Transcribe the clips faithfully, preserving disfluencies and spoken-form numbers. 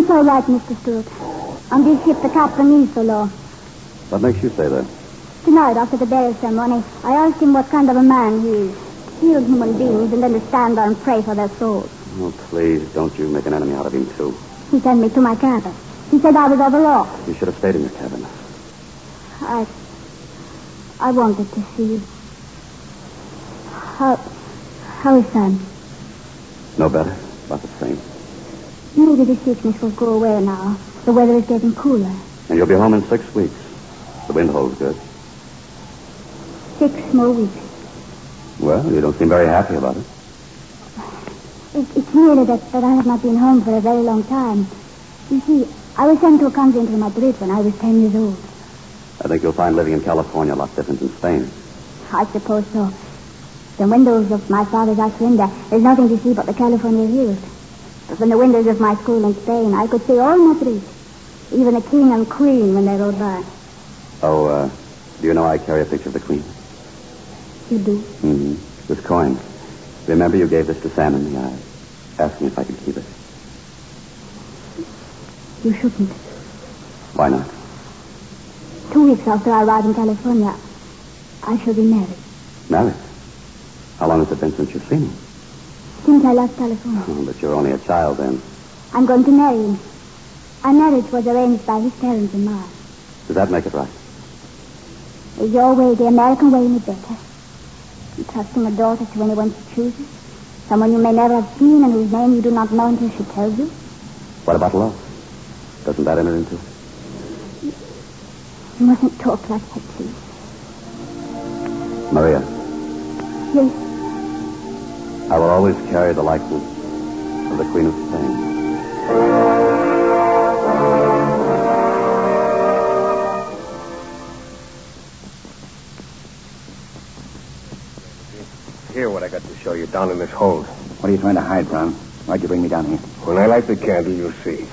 It's all right, Mister Stewart. On this ship, the captain is so low. What makes you say that? Tonight, after the burial ceremony, I asked him what kind of a man he is. Heal human beings and then to stand there and pray for their souls. Oh, please, don't you make an enemy out of him, too. He sent me to my cabin. He said I was overlooked. You should have stayed in your cabin. I... I wanted to see you. How... How is Sam? No better. About the same. Maybe the sickness will go away now. The weather is getting cooler. And you'll be home in six weeks. The wind holds good. Six more weeks. Well, you don't seem very happy about it. it it's merely that, that I have not been home for a very long time. You see, I was sent to a convent in Madrid when I was ten years old. I think you'll find living in California a lot different than Spain. I suppose so. The windows of my father's hacienda, there's nothing to see but the California hills. But from the windows of my school in Spain, I could see all Madrid. Even the king and queen when they rode by. Oh, uh, do you know I carry a picture of the queen? You do? Mm-hmm. This coin. Remember you gave this to Sam and me. I asked me if I could keep it. You shouldn't. Why not? Two weeks after I arrived in California, I shall be married. Married? How long has it been since you've seen him? Since I left California. Oh, but you're only a child then. I'm going to marry him. Our marriage was arranged by his parents and mine. Does that make it right? Is your way the American way any better? Entrusting a daughter to anyone she chooses? Someone you may never have seen and whose name you do not know until she tells you? What about love? Doesn't that enter into it? You mustn't talk like that, please. Maria. Yes. I will always carry the likeness of the Queen of Spain. Here, what I got to show you down in this hold. What are you trying to hide, Brown? Why'd you bring me down here? When I light the candle, you'll see.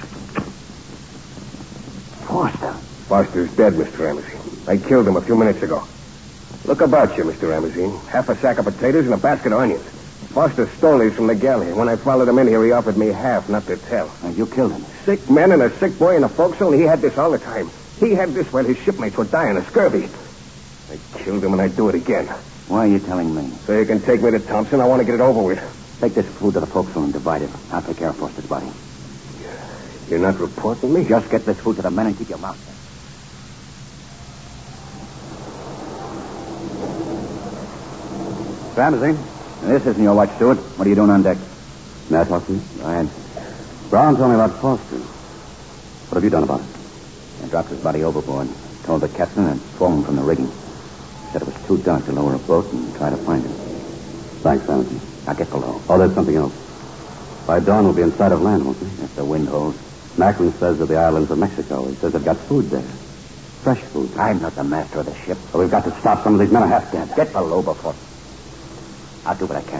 Foster. Foster's dead, Mister Ramsey. I killed him a few minutes ago. Look about you, Mister Ramsey. Half a sack of potatoes and a basket of onions. Foster stole these from the galley. When I followed him in here, he offered me half, not to tell. And you killed him? Sick men and a sick boy in the forecastle, and he had this all the time. He had this while his shipmates were dying of scurvy. I killed him, and I'd do it again. Why are you telling me? So you can take me to Thompson. I want to get it over with. Take this food to the forecastle and divide it. I'll take care of Foster's body. You're not reporting me? Just get this food to the men and keep your mouth shut. Ramsey. This isn't your watch, Stewart. What are you doing on deck? May I talk to you? Go ahead. Brown told me about Foster. What have you done about it? I dropped his body overboard. Told the captain I'd fallen from the rigging. Said it was too dark to lower a boat and try to find him. Thanks, Ramsey. Now get below. Oh, there's something else. By dawn, we'll be in sight of land, won't we? If the wind holds. Macklin says of the islands of Mexico. He says they've got food there. Fresh food. I'm not the master of the ship. So we've got to stop some of these men are half dead. Get below before... I'll do what I can.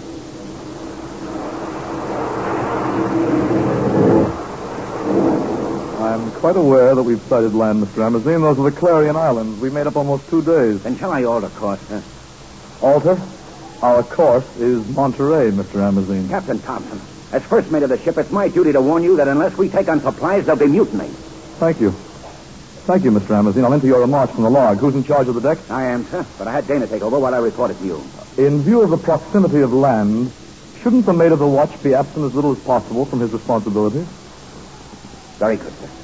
I'm quite aware that we've sighted land, Mister Ramsey, and those are the Clarion Islands. We made up almost two days. Then shall I alter course, sir? Alter? Our course is Monterey, Mister Ramsey. Captain Thompson, as first mate of the ship, it's my duty to warn you that unless we take on supplies, there'll be mutiny. Thank you. Thank you, Mister Ramsey. I'll enter your remarks from the log. Who's in charge of the deck? I am, sir, but I had Dana take over while I reported to you. In view of the proximity of land, shouldn't the mate of the watch be absent as little as possible from his responsibilities? Very good, sir.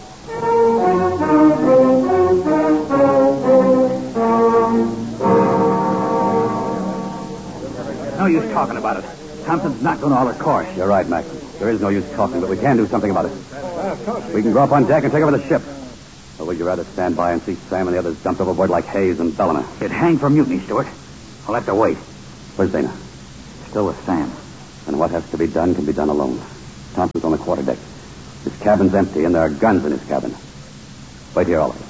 No use talking about it. Thompson's not going to alter course. You're right, Macklin. There is no use talking, but we can do something about it. We can go up on deck and take over the ship. Or would you rather stand by and see Sam and the others dumped overboard like Hayes and Bellina? It'd hang for mutiny, Stewart. I'll have to wait. Where's Dana? Still with Sam. And what has to be done can be done alone. Thompson's on the quarterdeck. His cabin's empty, and there are guns in his cabin. Wait here, all of you.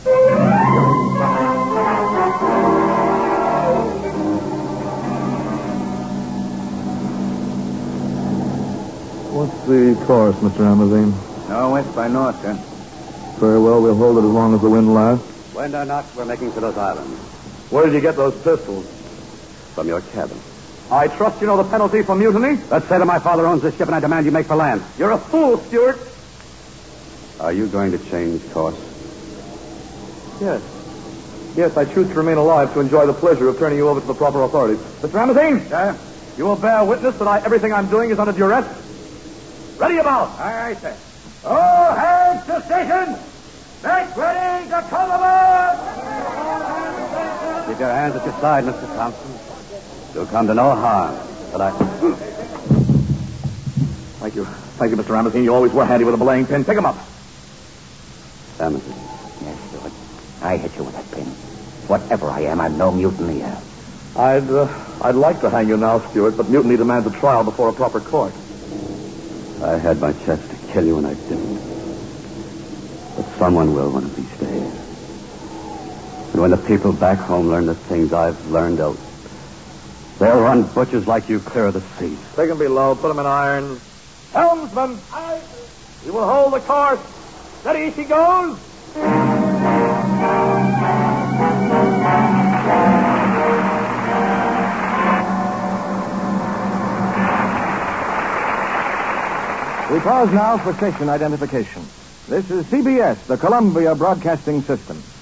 What's the course, Mister Ramazine? Northwest by north, sir. Very well, we'll hold it as long as the wind lasts. Wind or not, we're making for those islands. Where did you get those pistols? From your cabin. I trust you know the penalty for mutiny? Let's say that my father owns this ship, and I demand you make for land. You're a fool, Stewart. Are you going to change course? Yes. Yes, I choose to remain alive to enjoy the pleasure of turning you over to the proper authorities. Mister Ramazine? Yeah? You will bear witness that I, everything I'm doing is under duress. Ready about. All right, sir. All hands to station! Make ready to come aboard! Keep your hands at your side, Mister Thompson. You'll come to no harm. But I... Thank you. Thank you, Mister Ramazine. You always were handy with a belaying pin. Pick him up. Ramazine. Yes, Stuart. I hit you with that pin. Whatever I am, I'm no mutineer. I'd, uh, I'd like to hang you now, Stuart, but mutiny demands a trial before a proper court. I had my chance to kill you and I didn't. But someone will one of these days. And when the people back home learn the things I've learned, they'll, they'll run butchers like you clear of the seas. Take him below. Put him in irons. Helmsman! Aye. We will hold the course. Steady she goes. We pause now for station identification. This is C B S, the Columbia Broadcasting System.